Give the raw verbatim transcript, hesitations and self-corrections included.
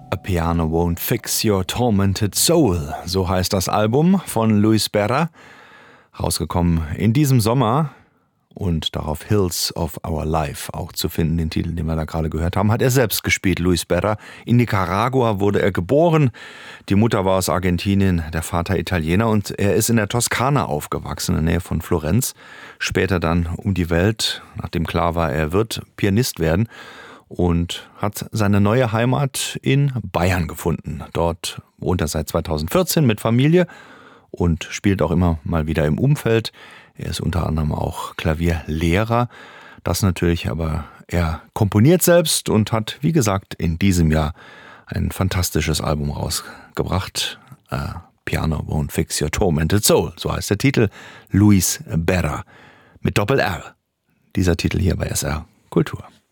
A Piano Won't Fix Your Tormented Soul, so heißt das Album von Luis Berra, rausgekommen in diesem Sommer und darauf Hills of Our Life auch zu finden, den Titel, den wir da gerade gehört haben, hat er selbst gespielt, Luis Berra. In Nicaragua wurde er geboren, die Mutter war aus Argentinien, der Vater Italiener und er ist in der Toskana aufgewachsen, in der Nähe von Florenz, später dann um die Welt, nachdem klar war, er wird Pianist werden. Und hat seine neue Heimat in Bayern gefunden. Dort wohnt er seit zweitausendvierzehn mit Familie und spielt auch immer mal wieder im Umfeld. Er ist unter anderem auch Klavierlehrer. Das natürlich, aber er komponiert selbst und hat, wie gesagt, in diesem Jahr ein fantastisches Album rausgebracht. A Piano Won't Fix Your Tormented Soul, so heißt der Titel. Luis Berra mit Doppel-R. Dieser Titel hier bei S R Kultur.